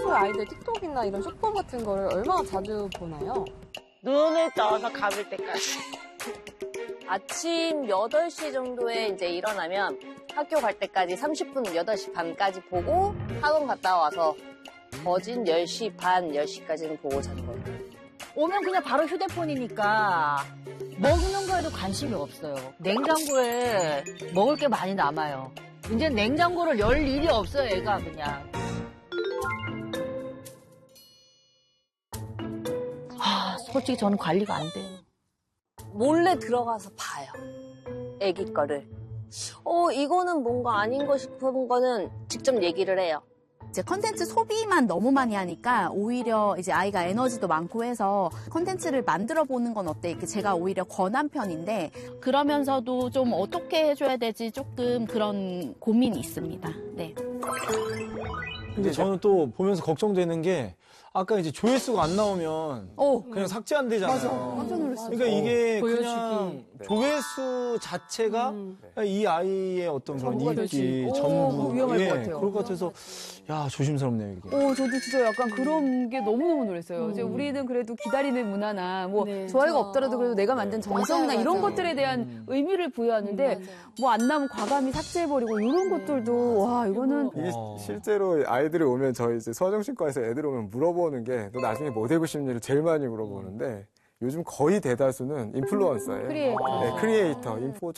평소에 아이들 틱톡이나 이런 숏폼 같은 거를 얼마나 자주 보나요? 눈을 떠서 감을 때까지. 아침 8시 정도에 이제 일어나면 학교 갈 때까지 30분 8시 반까지 보고 학원 갔다 와서 거진 10시 반, 10시까지는 보고 자는 거예요. 오면 그냥 바로 휴대폰이니까 먹는 거에도 관심이 없어요. 냉장고에 먹을 게 많이 남아요. 이제 냉장고를 열 일이 없어요, 애가 그냥. 솔직히 저는 관리가 안 돼요. 몰래 들어가서 봐요. 애기 거를. 이거는 뭔가 아닌 거 싶은 거는 직접 얘기를 해요. 이제 컨텐츠 소비만 너무 많이 하니까 오히려 이제 아이가 에너지도 많고 해서 컨텐츠를 만들어 보는 건 어때? 이렇게 제가 오히려 권한 편인데 그러면서도 좀 어떻게 해줘야 되지 조금 그런 고민이 있습니다. 네. 근데 저는 또 보면서 걱정되는 게 아까 이제 조회수가 안 나오면 그냥 삭제 안 되잖아요. 맞아. 깜짝 놀랐어요. 그러니까 이게 보여주기. 그냥 조회수 자체가 이 아이의 어떤 그런 이익이 전부 위험할 것 같아요. 그럴 것 같아서 야 조심스럽네요 이게. 저도 진짜 약간 그런 게 너무너무 놀랐어요. 이제 우리는 그래도 기다리는 문화나 뭐 좋아요가 없더라도 그래도 내가 만든 정성이나 이런 것들에 대한 의미를 부여하는데 뭐 안 나오면 과감히 삭제해버리고 이런 것들도 와 이거는 이게 실제로 아이들이 오면 저희 이제 소아정신과에서 애들 오면 물어보는 게 너 나중에 뭐 되고 싶니를 제일 많이 물어보는데 요즘 거의 대다수는 인플루언서예요. 크리에이터. 네, 크리에이터, 인포